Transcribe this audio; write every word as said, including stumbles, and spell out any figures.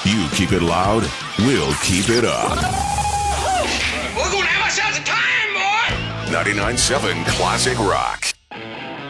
You keep it loud, we'll keep it up. We're gonna have ourselves a time, boy! ninety-nine point seven Classic Rock.